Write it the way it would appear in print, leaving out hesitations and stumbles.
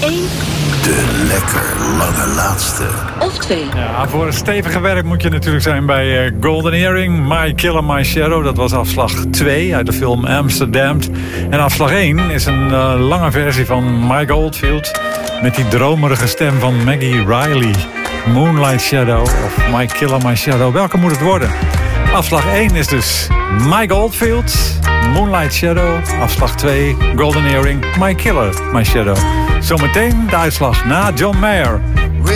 1. De lekker lange laatste. Of 2. Ja, voor een stevige werk moet je natuurlijk zijn bij Golden Earring. My Killer, My Shadow. Dat was afslag 2 uit de film Amsterdam. En afslag 1 is een lange versie van Mike Oldfield. Met die dromerige stem van Maggie Riley. Moonlight Shadow of My Killer, My Shadow. Welke moet het worden? Afslag 1 is dus Mike Oldfield, Moonlight Shadow. Afslag 2, Golden Earring, My Killer, My Shadow. Zometeen de uitslag na John Mayer.